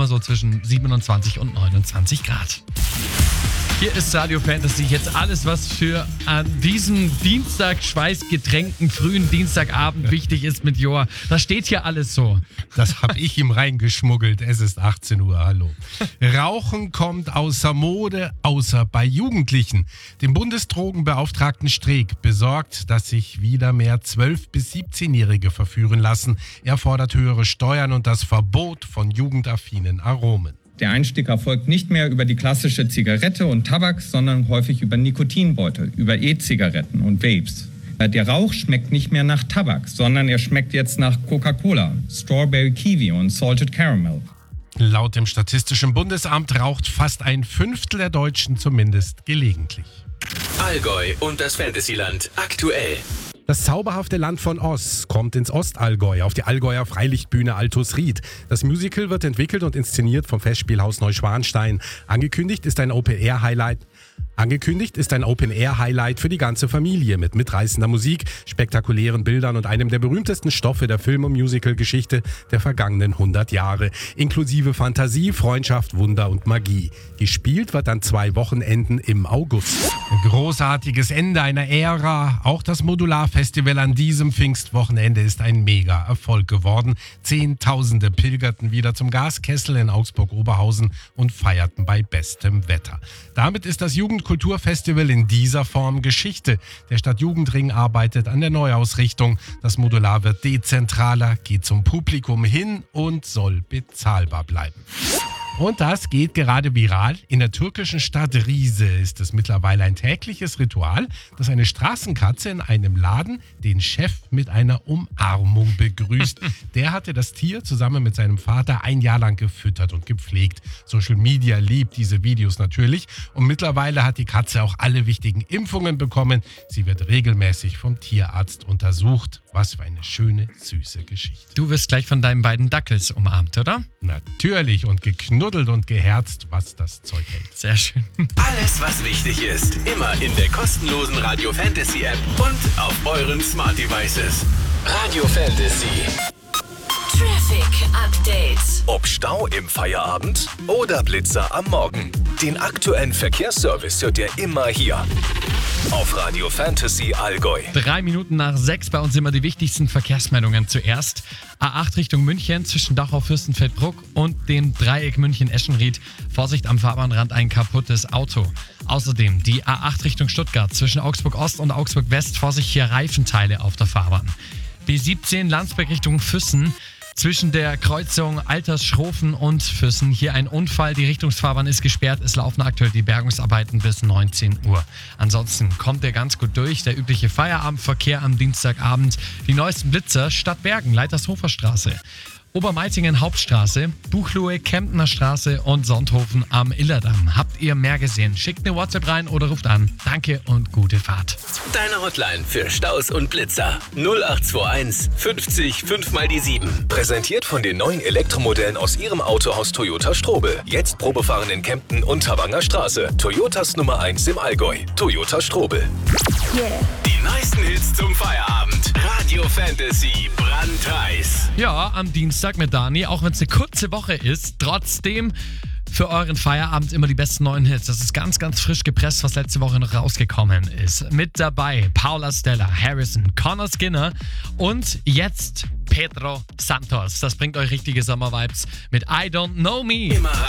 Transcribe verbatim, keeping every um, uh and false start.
immer so zwischen siebenundzwanzig und neunundzwanzig Grad. Hier ist Radio Fantasy, jetzt alles, was für an diesem Dienstag schweißgetränkten frühen Dienstagabend wichtig ist mit Joa. Da steht hier alles so. Das habe ich ihm reingeschmuggelt. Es ist achtzehn Uhr, hallo. Rauchen kommt außer Mode, außer bei Jugendlichen. Dem Bundesdrogenbeauftragten Streeck besorgt, dass sich wieder mehr zwölf- bis siebzehnjährige verführen lassen. Er fordert höhere Steuern und das Verbot von jugendaffinen Aromen. Der Einstieg erfolgt nicht mehr über die klassische Zigarette und Tabak, sondern häufig über Nikotinbeutel, über E-Zigaretten und Vapes. Der Rauch schmeckt nicht mehr nach Tabak, sondern er schmeckt jetzt nach Coca-Cola, Strawberry Kiwi und Salted Caramel. Laut dem Statistischen Bundesamt raucht fast ein Fünftel der Deutschen zumindest gelegentlich. Allgäu und das Fantasyland aktuell. Das zauberhafte Land von Oz kommt ins Ostallgäu auf die Allgäuer Freilichtbühne Altusried. Das Musical wird entwickelt und inszeniert vom Festspielhaus Neuschwanstein. Angekündigt ist ein Open-Air-Highlight. Angekündigt ist ein Open-Air-Highlight für die ganze Familie mit mitreißender Musik, spektakulären Bildern und einem der berühmtesten Stoffe der Film- und Musical-Geschichte der vergangenen hundert Jahre. Inklusive Fantasie, Freundschaft, Wunder und Magie. Gespielt wird an zwei Wochenenden im August. Ein großartiges Ende einer Ära. Auch das Modularfestival an diesem Pfingstwochenende ist ein Mega-Erfolg geworden. Zehntausende pilgerten wieder zum Gaskessel in Augsburg-Oberhausen und feierten bei bestem Wetter. Damit ist das Jugendkulturfestival in dieser Form Geschichte. Der Stadtjugendring arbeitet an der Neuausrichtung. Das Modular wird dezentraler, geht zum Publikum hin und soll bezahlbar bleiben. Und das geht gerade viral. In der türkischen Stadt Rize ist es mittlerweile ein tägliches Ritual, dass eine Straßenkatze in einem Laden den Chef mit einer Umarmung begrüßt. Der hatte das Tier zusammen mit seinem Vater ein Jahr lang gefüttert und gepflegt. Social Media liebt diese Videos natürlich. Und mittlerweile hat die Katze auch alle wichtigen Impfungen bekommen. Sie wird regelmäßig vom Tierarzt untersucht. Was für eine schöne, süße Geschichte. Du wirst gleich von deinen beiden Dackels umarmt, oder? Natürlich und geknuddelt und geherzt, was das Zeug hält. Sehr schön. Alles, was wichtig ist, immer in der kostenlosen Radio Fantasy App und auf euren Smart Devices. Radio Fantasy. Traffic Update. Ob Stau im Feierabend oder Blitzer am Morgen. Den aktuellen Verkehrsservice hört ihr immer hier. Auf Radio Fantasy Allgäu. Drei Minuten nach sechs, bei uns immer die wichtigsten Verkehrsmeldungen zuerst. A acht Richtung München zwischen Dachau-Fürstenfeldbruck und dem Dreieck München-Eschenried. Vorsicht am Fahrbahnrand, ein kaputtes Auto. Außerdem die A acht Richtung Stuttgart zwischen Augsburg-Ost und Augsburg-West. Vorsicht, hier Reifenteile auf der Fahrbahn. B siebzehn Landsberg Richtung Füssen. Zwischen der Kreuzung Altersschrofen und Füssen hier ein Unfall. Die Richtungsfahrbahn ist gesperrt. Es laufen aktuell die Bergungsarbeiten bis neunzehn Uhr. Ansonsten kommt er ganz gut durch. Der übliche Feierabendverkehr am Dienstagabend. Die neuesten Blitzer Stadt Bergen, Leitershofer Straße. Obermeitingen Hauptstraße, Buchloe, Kemptner Straße und Sonthofen am Illerdamm. Habt ihr mehr gesehen? Schickt eine WhatsApp rein oder ruft an. Danke und gute Fahrt. Deine Hotline für Staus und Blitzer. null acht zwei eins fünfzig fünf mal die sieben. Präsentiert von den neuen Elektromodellen aus ihrem Autohaus Toyota Strobel. Jetzt Probefahren in Kempten und Havanger Straße. Toyotas Nummer eins im Allgäu. Toyota Strobel. Yeah. Die neuesten Hits zum Feierabend. Radio Fantasy brandheiß. Ja, am Dienstag mit Dani, auch wenn es eine kurze Woche ist, trotzdem für euren Feierabend immer die besten neuen Hits. Das ist ganz, ganz frisch gepresst, was letzte Woche noch rausgekommen ist. Mit dabei Paula Stella, Harrison, Connor Skinner und jetzt Pedro Santos. Das bringt euch richtige Sommervibes mit I Don't Know Me. Immer